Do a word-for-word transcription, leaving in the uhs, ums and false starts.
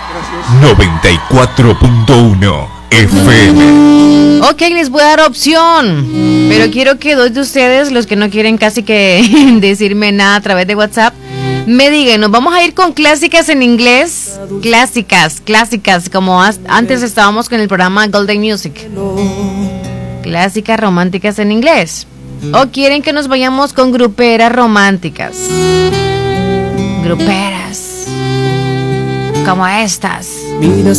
noventa y cuatro punto uno F M. Ok, les voy a dar opción, pero quiero que dos de ustedes, los que no quieren casi que decirme nada a través de WhatsApp, me digan, ¿nos vamos a ir con clásicas en inglés? Clásicas, clásicas, como antes estábamos con el programa Golden Music. Clásicas románticas en inglés. ¿O quieren que nos vayamos con gruperas románticas? Gruperas como estas.